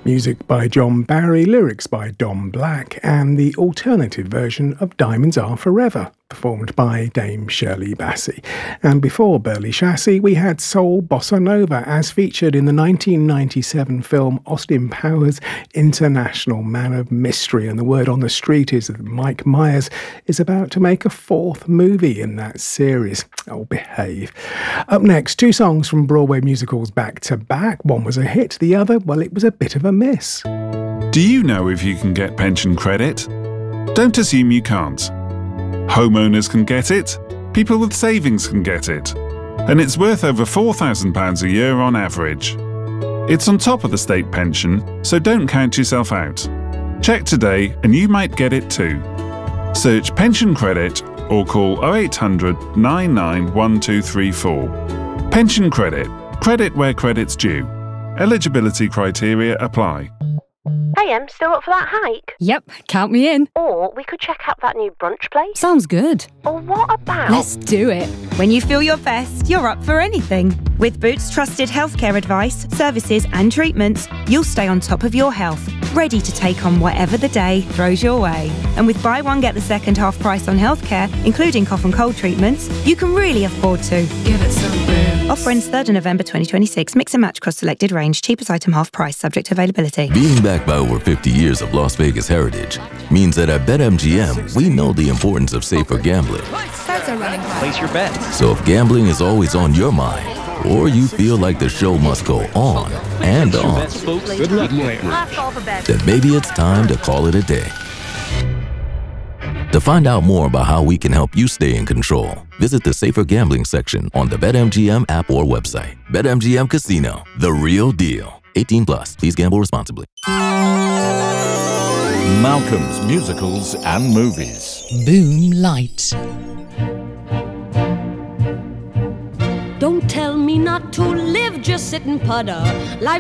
Music by John Barry, lyrics by Don Black, and the alternative version of Diamonds Are Forever, performed by Dame Shirley Bassey. And before Burley Chassis, we had Soul Bossa Nova, as featured in the 1997 film Austin Powers' International Man of Mystery. And the word on the street is that Mike Myers is about to make a fourth movie in that series. Oh, behave. Up next, two songs from Broadway musicals back to back. One was a hit, the other, well, it was a bit of a miss. Do you know if you can get pension credit? Don't assume you can't. Homeowners can get it, people with savings can get it, and it's worth over £4,000 a year on average. It's on top of the state pension, so don't count yourself out. Check today and you might get it too. Search pension credit or call 0800 99 1234. Pension credit. Credit where credit's due. Eligibility criteria apply. Hey, still up for that hike? Yep, count me in. Or we could check out that new brunch place. Sounds good. Or what about... Let's do it. When you feel your best, you're up for anything. With Boots trusted healthcare advice, services and treatments, you'll stay on top of your health, ready to take on whatever the day throws your way. And with buy one, get the second half price on healthcare, including cough and cold treatments, you can really afford to. Give it some Boots. Offer ends 3rd of November 2026. Mix and match across selected range. Cheapest item half price, subject to availability. Being backed by over 50 years of Las Vegas heritage means that at BetMGM, we know the importance of safer gambling. Starts are running high. Place your bets. So if gambling is always on your mind, or you feel like the show must go on and on, Good luck, player. then maybe it's time to call it a day. To find out more about how we can help you stay in control, visit the Safer Gambling section on the BetMGM app or website. BetMGM Casino, the real deal. 18 plus. Please gamble responsibly. Malcolm's Musicals and Movies. Boom Light. Don't tell me not to live, just sit and putter. Life